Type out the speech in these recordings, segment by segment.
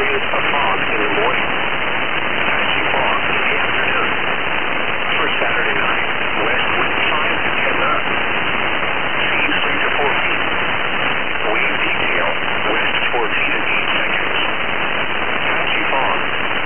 areas of fog in the morning. Patchy fog in the afternoon. For Saturday night, west wind 5 to 10 knots. Seas 3 to 4 feet. Wave detail, west 4 feet and 8 seconds. Patchy fog.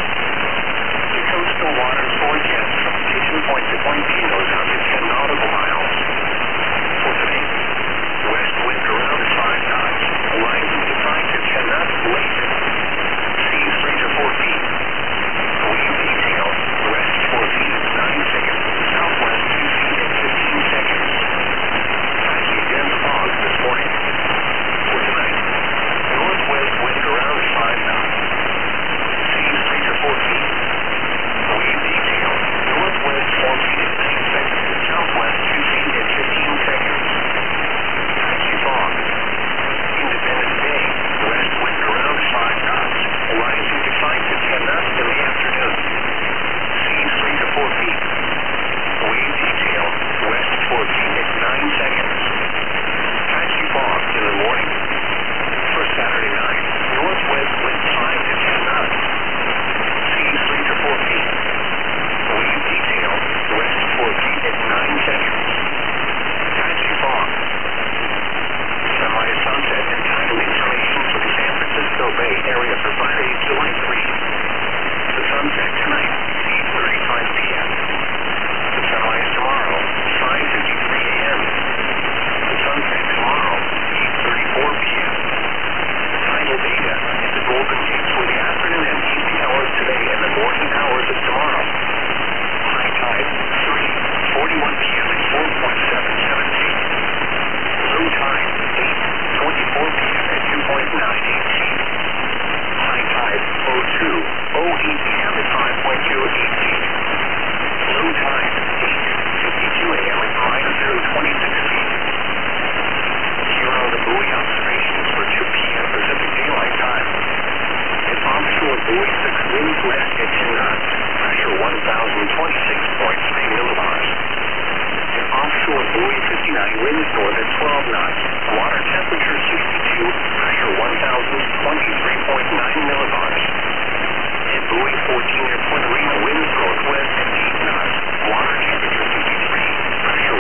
The coastal waters forecast from station point to point B goes out to 10 nautical miles. For today, west wind around 5 knots, rising to 5 to 10 knots late. Seas 3 to 4 feet. Wave detail, west 4 feet, 9 seconds, southwest 2 feet and 15 seconds. Patchy dense fog this morning. For tonight, northwest wind around 5 knots. Seas 3 to 4 feet. Wave detail, northwest 4 feet and 9 seconds, southwest 2 feet and 15 seconds. Patchy fog. Independence Day, west wind around 5 knots, rising to 5 to 10 knots in the afternoon. Seas 3 to 4 feet. Wave detail, west 4 feet and 9 seconds. Patchy fog in the morning. For Saturday night, northwest wind 5 to 10 knots. Seas 3 to 4 feet. Wave detail, west 4 feet and 9 seconds. Patchy fog. Sunrise sunset and tidal information for the San Francisco Bay Area for Friday, July 3. The sunset tonight, 8:35 p.m. The sunrise tomorrow, 5:53 a.m. The sunset tomorrow, 8:34 p.m. Tidal data at the Golden Gate for the afternoon and evening hours today and the morning hours of tomorrow. High tide, 3:41 p.m. at 4.77 feet. Low tide, 8:24 p.m. at 2.98 feet. High tide, 02:08 p.m. at 5.28 feet. Low tide, 8:52 a.m. at 5.026 feet. Here are the buoy observations for 2 p.m. Pacific Daylight Time. An offshore buoy 6 winds west at 10 knots, pressure 1,026.3 millibars. An offshore buoy 59 winds north at 12 knots, water temperature 62, pressure 1,023.9 millibars. And buoy 14 near Puerto Rico winds northwest at 8 knots, water temperature 53, pressure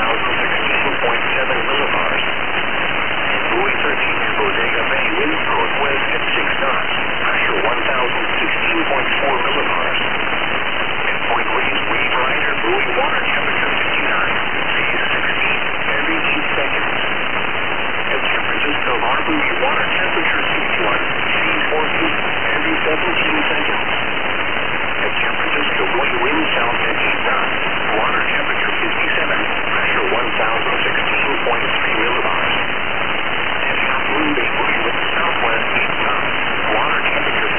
1,016.7 millibars. And buoy 13 near Bodega Bay winds northwest at 6 knots, pressure 1,016.4 millibars. And Point Reyes wave rider buoy water temperature 59, phase 16, every 8 seconds. At San Francisco Harbor water temperature 61, phase 14, every 17 seconds.